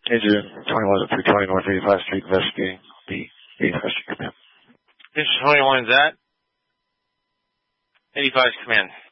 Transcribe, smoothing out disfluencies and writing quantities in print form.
Agent 21 at 320 North 85th Street, investigating the 85th Street command. Mr. 21, is that? 85's command.